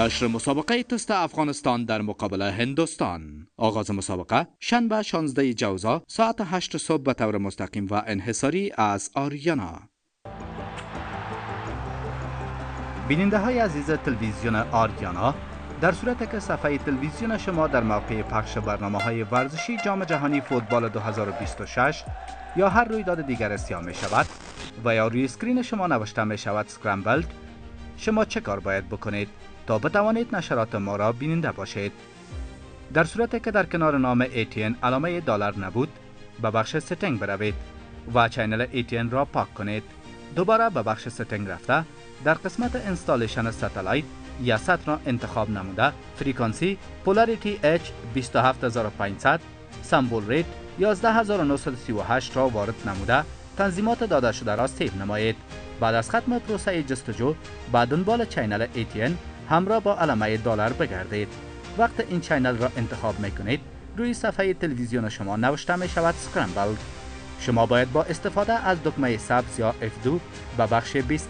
نشر مسابقه تست افغانستان در مقابل هندوستان. آغاز مسابقه شنبه 16 جوزا ساعت 8 صبح به طور مستقیم و انحصاری از آریانا. بیننده های عزیز تلویزیون آریانا، در صورتی که صفحه تلویزیون شما در موقع پخش برنامه‌های ورزشی جام جهانی فوتبال 2026 یا هر رویداد دیگر سیاه می شود و یا روی اسکرین شما نوشته می شود سکرامبلد، شما چه کار باید بکنید تا بتوانید نشرات ما را بیننده باشید؟ در صورتی که در کنار نام ATN علامه دلار نبود، به بخش ستینگ بروید و چینل ATN را پاک کنید. دوباره به بخش ستینگ رفته در قسمت انستالیشن ستلایت یا سات را انتخاب نموده فریکانسی پولاریتی H 27500 سمبول ریت 11938 را وارد نموده تنظیمات داده شده را سیو نمایید. بعد از ختم پروسه جستجو به دنبال چینل ATN همراه با علامه دلار بگردید. وقت این چینل را انتخاب میکنید روی صفحه تلویزیون شما نوشته می شود سکرامبلد. شما باید با استفاده از دکمه سبز یا F2 به بخش 20